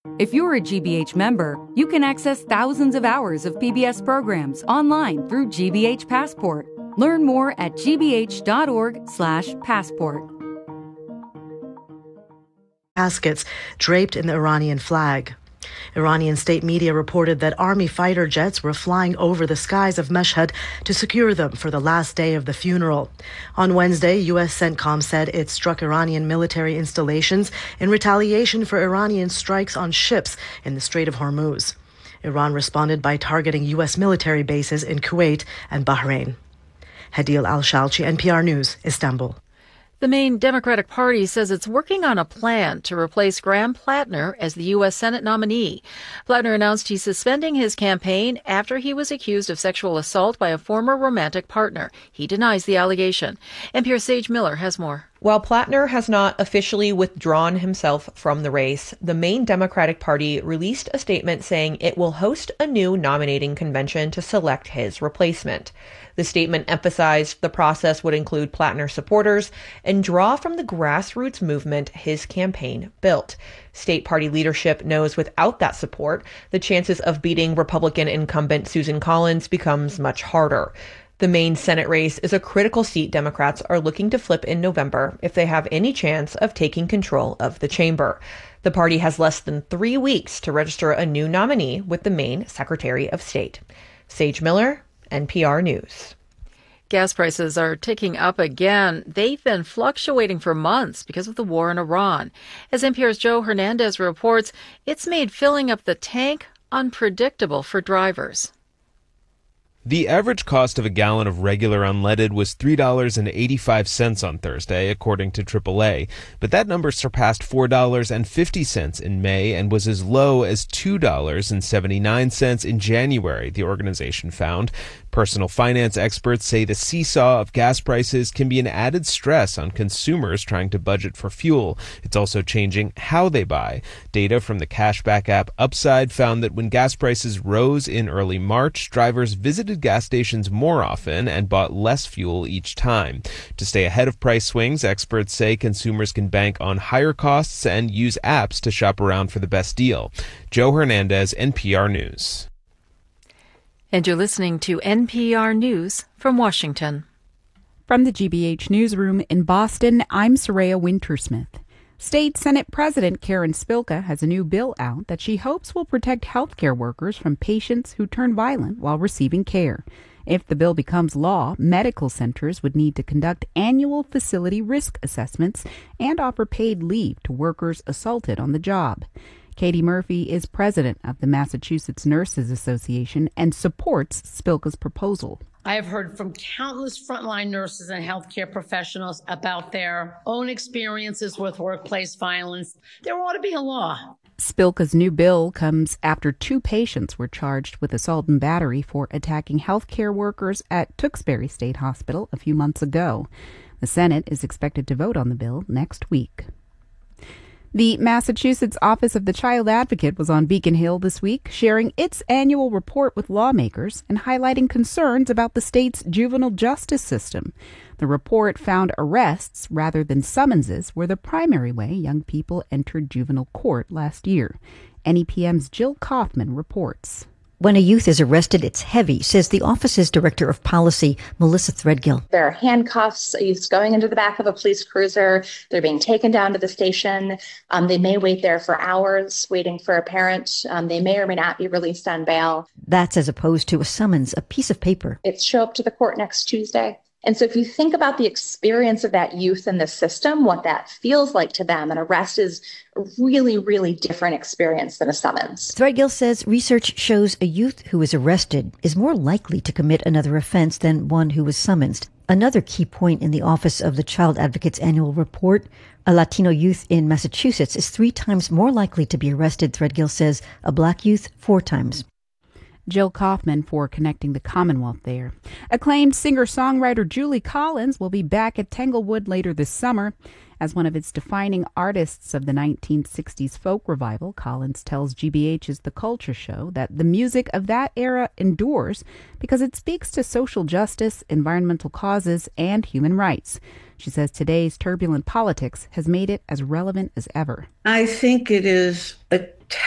If you're a GBH member, you can access thousands of hours of PBS programs online through GBH Passport. Learn more at gbh.org/passport. Caskets draped in the Iranian flag. Iranian state media reported that army fighter jets were flying over the skies of Mashhad to secure them for the last day of the funeral. On Wednesday, U.S. CENTCOM said it struck Iranian military installations in retaliation for Iranian strikes on ships in the Strait of Hormuz. Iran responded by targeting U.S. military bases in Kuwait and Bahrain. Hadil Al-Shalchi, NPR News, Istanbul. The main Democratic Party says it's working on a plan to replace Graham Plattner as the U.S. Senate nominee. Plattner announced he's suspending his campaign after he was accused of sexual assault by a former romantic partner. He denies the allegation. NPR's Sage Miller has more. While Plattner has not officially withdrawn himself from the race, the main Democratic Party released a statement saying it will host a new nominating convention to select his replacement. The statement emphasized the process would include Plattner supporters and draw from the grassroots movement his campaign built. State party leadership knows without that support, the chances of beating Republican incumbent Susan Collins becomes much harder. The main Senate race is a critical seat Democrats are looking to flip in November if they have any chance of taking control of the chamber. The party has less than 3 weeks to register a new nominee with the Maine Secretary of State. Sage Miller, NPR News. Gas prices are ticking up again. They've been fluctuating for months because of the war in Iran. As NPR's Joe Hernandez reports, it's made filling up the tank unpredictable for drivers. The average cost of a gallon of regular unleaded was $3.85 on Thursday, according to AAA. But that number surpassed $4.50 in May and was as low as $2.79 in January, the organization found. Personal finance experts say the seesaw of gas prices can be an added stress on consumers trying to budget for fuel. It's also changing how they buy. Data from the cashback app Upside found that when gas prices rose in early March, drivers visited gas stations more often and bought less fuel each time. To stay ahead of price swings, experts say consumers can bank on higher costs and use apps to shop around for the best deal. Joe Hernandez, NPR News. And you're listening to NPR News from Washington. From the GBH Newsroom in Boston, I'm Soraya Wintersmith. State Senate President Karen Spilka has a new bill out that she hopes will protect healthcare workers from patients who turn violent while receiving care. If the bill becomes law, medical centers would need to conduct annual facility risk assessments and offer paid leave to workers assaulted on the job. Katie Murphy is president of the Massachusetts Nurses Association and supports Spilka's proposal. I have heard from countless frontline nurses and healthcare professionals about their own experiences with workplace violence. There ought to be a law. Spilka's new bill comes after 2 patients were charged with assault and battery for attacking healthcare workers at Tewksbury State Hospital a few months ago. The Senate is expected to vote on the bill next week. The Massachusetts Office of the Child Advocate was on Beacon Hill this week, sharing its annual report with lawmakers and highlighting concerns about the state's juvenile justice system. The report found arrests rather than summonses were the primary way young people entered juvenile court last year. NEPM's Jill Kaufman reports. When a youth is arrested, it's heavy, says the office's director of policy, Melissa Threadgill. There are handcuffs, youths going into the back of a police cruiser. They're being taken down to the station. They may wait there for hours waiting for a parent. They may or may not be released on bail. That's as opposed to a summons, a piece of paper. It's show up to the court next Tuesday. And so if you think about the experience of that youth in the system, what that feels like to them, an arrest is a really, really different experience than a summons. Threadgill says research shows a youth who is arrested is more likely to commit another offense than one who was summoned. Another key point in the Office of the Child Advocate's annual report, a Latino youth in Massachusetts is 3 times more likely to be arrested, Threadgill says, a black youth 4 times. Jill Kaufman for connecting the Commonwealth there. Acclaimed singer-songwriter Julie Collins will be back at Tanglewood later this summer. As one of its defining artists of the 1960s folk revival, Collins tells GBH's The Culture Show that the music of that era endures because it speaks to social justice, environmental causes, and human rights. She says today's turbulent politics has made it as relevant as ever. I think it is a